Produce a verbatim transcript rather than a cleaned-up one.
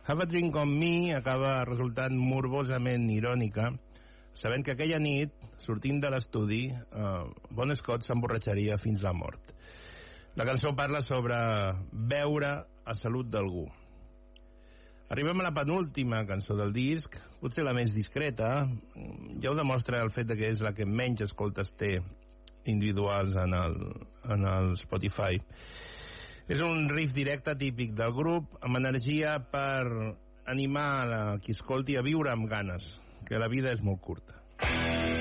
Have a Drink on Me acaba resultant morbosament irònica, sabent que aquella nit, sortint de l'estudi, eh, Bon Scott s'emborratxaria fins la mort. La cançó parla sobre beure a salut d'algú. Arribem a la penúltima cançó del disc, potser la més discreta. Ja ho demostra el fet que és la que menys escoltes té individuals en el, en el Spotify. És un riff directe típic del grup, amb energia per animar a qui escolti a viure amb ganes, que la vida és molt curta.